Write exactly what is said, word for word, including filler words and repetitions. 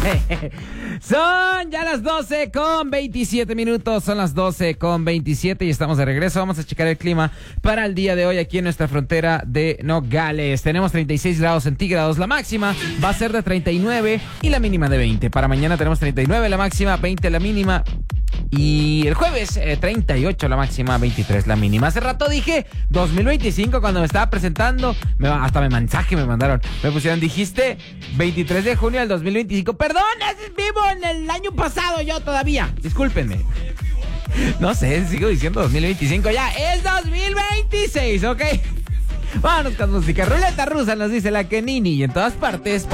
Son ya las doce con veintisiete minutos, son las doce con veintisiete y estamos de regreso. Vamos a checar el clima para el día de hoy aquí en nuestra frontera de Nogales. Tenemos treinta y seis grados centígrados, la máxima va a ser de treinta y nueve y la mínima de veinte. Para mañana tenemos treinta y nueve la máxima, veinte la mínima. Y el jueves, eh, treinta y ocho la máxima, veintitrés la mínima. Hace rato dije dos mil veinticinco cuando me estaba presentando. Me, hasta me mensaje me mandaron. Me pusieron, dijiste veintitrés de junio del dos mil veinticinco. Perdón, vivo en el año pasado yo todavía. Discúlpenme. No sé, sigo diciendo dos mil veinticinco. Ya, es dos mil veintiséis, ¿ok? Vámonos con música. Ruleta rusa nos dice la Kenini y en todas partes.